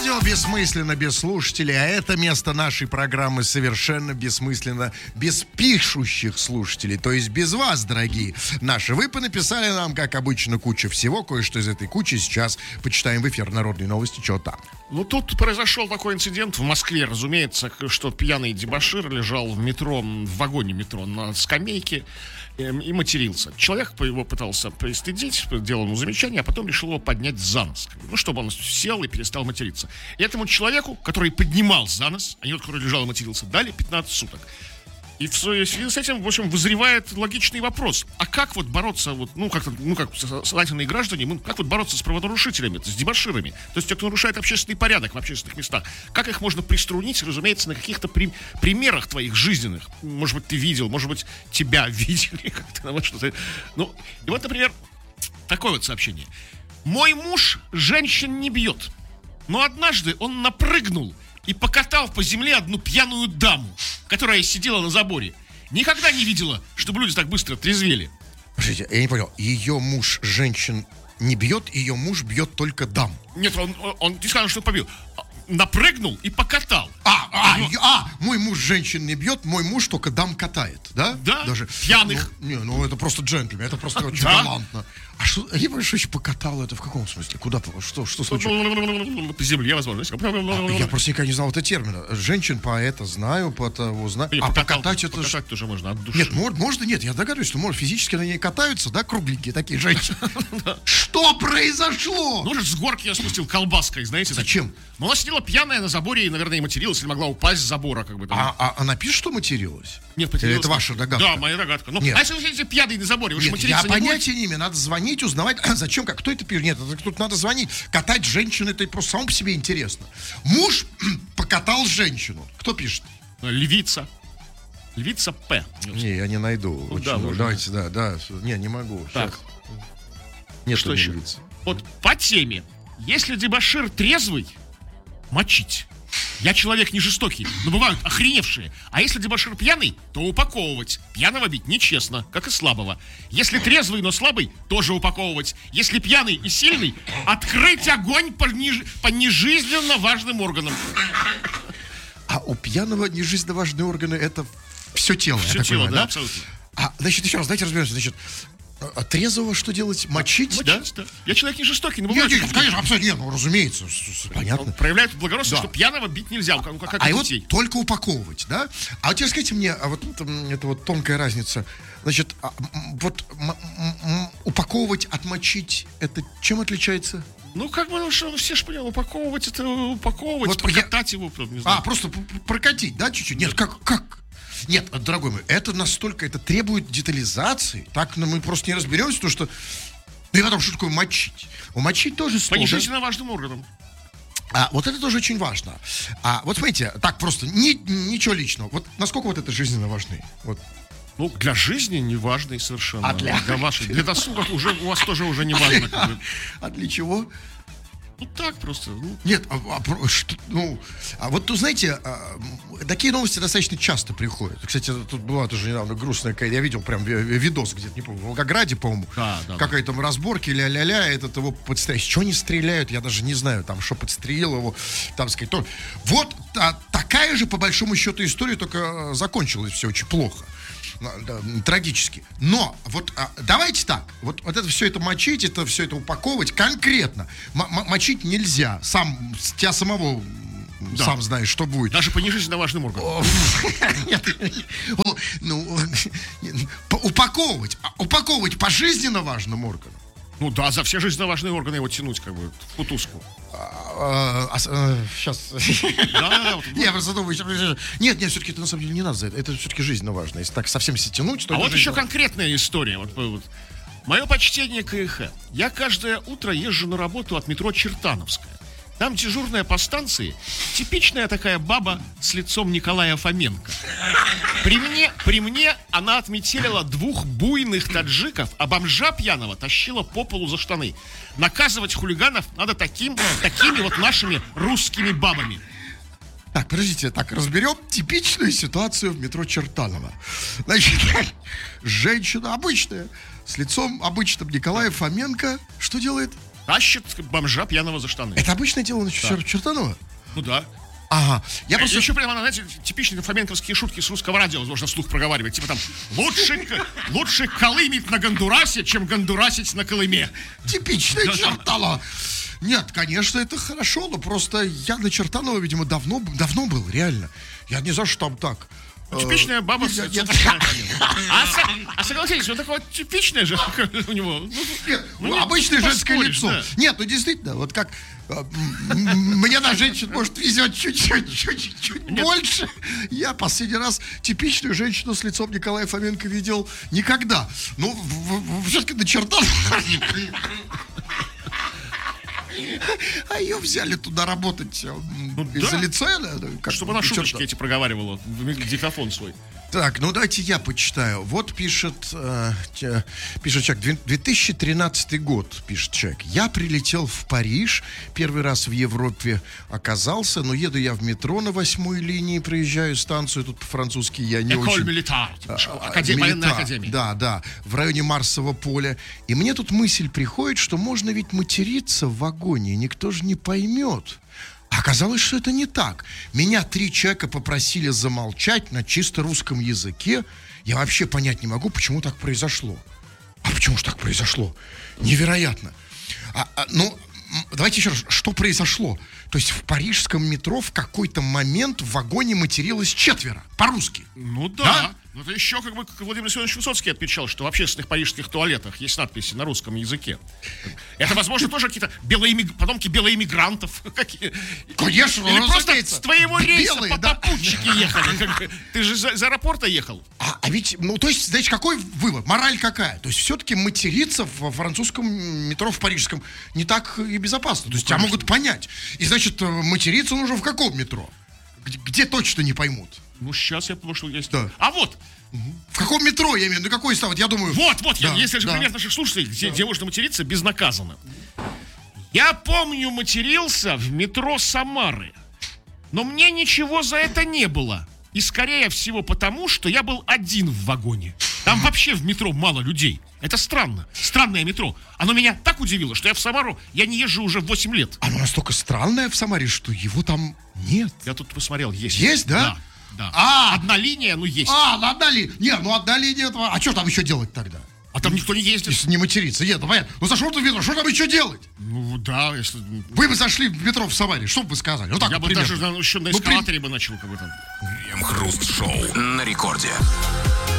радио бессмысленно без слушателей, а это место нашей программы совершенно бессмысленно без пишущих слушателей, то есть без вас, дорогие наши. Вы понаписали нам, как обычно, куча всего, кое-что из этой кучи сейчас почитаем в эфир. Народные новости, что там? Ну, тут произошел такой инцидент в Москве, разумеется, что пьяный дебошир лежал в метро, в вагоне метро на скамейке и матерился. Человек его пытался пристыдить, делал ему замечание, а потом решил его поднять за нос. Ну, чтобы он сел и перестал материться. И этому человеку, который поднимал за нос, а не тот, который лежал и матерился, дали 15 суток. И в связи с этим, в общем, вызревает логичный вопрос. А как вот бороться, вот, как сознательные граждане, как вот бороться с правонарушителями, с дебоширами? То есть те, кто нарушает общественный порядок в общественных местах. Как их можно приструнить, разумеется, на каких-то примерах твоих жизненных? Может быть, ты видел, может быть, тебя видели как-то, что-то. Ну, и вот, например, такое вот сообщение. Мой муж женщин не бьет, но однажды он напрыгнул и покатал по земле одну пьяную даму, которая сидела на заборе. Никогда не видела, чтобы люди так быстро трезвели. Подождите, я не понял. Ее муж женщин не бьет, ее муж бьет только дам. Нет, он не сказал, что побил. Напрыгнул и покатал. Мой муж женщин не бьет, мой муж только дам катает, да? Да, даже пьяных. Ну это просто джентльмен, это просто очень галантно. А что, я понимаю, что еще покатал, это в каком смысле? Куда, что случилось? По земле, возможно. Я просто никогда не знал этого термина. Женщин по это знаю, по того знаю. А покатать это... Покатать тоже можно от души. Нет, можно, нет, я догадываюсь, что может физически на ней катаются, да, кругленькие такие женщины. Что произошло? Ну, с горки я спустил колбаской, знаете. Зачем? Ну, она сидела пьяная на заборе и, наверное, и материлась, или могла упасть с забора, как бы. А она пишет, что материлась? Нет, материлась. Это ваша догадка? Да, моя догадка. Ну, а если вы сидите пьяный на заборе, вы же материться не будете? Я понятия не имею, надо звонить, узнавать, зачем, кто это пишет? Нет, тут надо звонить. Катать женщину, это просто само по себе интересно. Муж покатал женщину. Кто пишет? Львица. Львица П. Не, я не найду. Ну, да, давайте, да. Не могу. Так. Нет, что еще? Львица. Вот по теме. Если дебошир трезвый, мочить. Я человек не жестокий, но бывают охреневшие. А если дебошир пьяный, то упаковывать. Пьяного бить нечестно, как и слабого. Если трезвый, но слабый, тоже упаковывать. Если пьяный и сильный, открыть огонь по нежизненно важным органам. А у пьяного нежизненно важные органы — это все тело. Все тело, понимаю, да, абсолютно. Значит, еще раз, давайте разберемся. Значит, а трезвого что делать? Мочить, да? Я человек не жестокий, но бывает... Конечно, абсолютно, разумеется, понятно. Он проявляет благородство, что пьяного бить нельзя, как а его только упаковывать, да? А вот теперь скажите мне, это вот тонкая разница. Значит, упаковывать, отмочить, это чем отличается? Ну, как бы, все же поняли, упаковывать, это упаковывать, вот прокатать его, не знаю. Просто прокатить, да, чуть-чуть? Нет, как? Нет, дорогой мой, это требует детализации. Так мы просто не разберемся, потому что... Ну и потом, что такое мочить? Мочить тоже по нежизненно важным органам. Вот это тоже очень важно. Вот смотрите, так просто, ничего личного. Вот насколько вот это жизненно важны? Вот. Ну, для жизни не важно совершенно. Для досуга уже у вас тоже уже не важно. А для чего? Ну так просто. Нет, вот, знаете, такие новости достаточно часто приходят. Кстати, тут была тоже недавно грустная какая-то, я видел прям видос где-то, не помню, в Волгограде, по-моему, какая-то там разборки, ля-ля-ля, этот его подстреляют. Что они стреляют, я даже не знаю, там, что подстрелил его, там, сказать, то. Вот такая же, по большому счету, история, только закончилась все очень плохо. Трагически. Но вот давайте так. Вот это все это мочить, это все это упаковывать конкретно. Мочить нельзя. Тебя самого сам знаешь, что будет. Даже по нежизненно важным органам. Упаковывать по жизненно важным органам. Ну да, за все жизненно важные органы его тянуть, как бы, в кутузку. Сейчас. Я просто думаю, нет, все-таки это на самом деле не надо за это. Это все-таки жизненно важно. Если так совсем все тянуть, то. А вот еще конкретная история. Мое почтение КХ. Я каждое утро езжу на работу от метро Чертановская. Там дежурная по станции, типичная такая баба с лицом Николая Фоменко. При мне она отметелила 2 буйных таджиков, а бомжа пьяного тащила по полу за штаны. Наказывать хулиганов надо такими вот нашими русскими бабами. Так, подождите, разберем типичную ситуацию в метро Чертаново. Значит, женщина обычная, с лицом обычным Николая Фоменко, что делает? Тащит бомжа пьяного за штаны. Это обычное дело на Чертанова? Ну да. Ага. Я просто... Еще прямо, знаете, типичные фоменковские шутки с русского радио можно вслух проговаривать. Типа там, лучше колымить на Гондурасе, чем гондурасить на Колыме. Типичная Чертанова. Нет, конечно, это хорошо, но просто я на Чертанова, видимо, давно был, реально. Я не знаю, что там так. Типичная баба. А согласитесь, вот такое типичное же у него. Обычное женское лицо. Нет, ну действительно, вот как мне на женщин, может, везет чуть-чуть больше. Я последний раз типичную женщину с лицом Николая Фоменко видел никогда. Ну, все-таки на Чертанова. А ее взяли туда работать из-за лица. Чтобы она шуточки эти проговаривала в диктофон свой. Так, ну давайте я почитаю. Вот пишет человек, 2013 год, пишет человек. Я прилетел в Париж, первый раз в Европе оказался, но еду я в метро на 8-й линии, проезжаю станцию, тут по-французски я не очень... Эколь Милитар, военная академия. Да, в районе Марсового поля. И мне тут мысль приходит, что можно ведь материться в вагоне, и никто же не поймет. Оказалось, что это не так. Меня 3 человека попросили замолчать на чисто русском языке. Я вообще понять не могу, почему так произошло. А почему же так произошло? Невероятно. Ну, давайте еще раз, что произошло? То есть в парижском метро в какой-то момент в вагоне материлось 4 по-русски. Ну да. Ну, это еще, как Владимир Семенович Высоцкий отмечал, что в общественных парижских туалетах есть надписи на русском языке. Это, возможно, тоже какие-то потомки белоэмигрантов. Конечно, или просто с твоего рейса попутчики ехали. Ты же из аэропорта ехал. А ведь, ну, то есть, знаете, какой вывод? Мораль какая? То есть, все-таки материться в французском метро, в парижском, не так и безопасно. То есть, тебя могут понять. И, значит, материться нужно в каком метро? Где точно не поймут? Ну, сейчас я потому что есть. Да. А вот. В каком метро, я имею в виду, какой став? Я думаю... Вот, если же пример наших слушателей, где можно материться безнаказанно. Я помню, матерился в метро Самары. Но мне ничего за это не было. И скорее всего потому, что я был один в вагоне. Там вообще в метро мало людей. Это странно. Странное метро. Оно меня так удивило, что я в Самару, я не езжу уже 8 лет. Оно настолько странное в Самаре, что его там нет. Я тут посмотрел, есть. Есть, да? Да. Одна линия, ну есть. Одна линия. Не, одна линия этого. А что там еще делать тогда? А там никто не ездит. Если не материться. Нет, ну понятно. Ну зашел ты в метро, что там еще делать? Ну да, если... Вы бы зашли в метро в Самаре, что бы вы сказали? Ну так, я бы даже еще на эскалаторе бы начал как бы там. Крем-хруст-шоу на рекорде.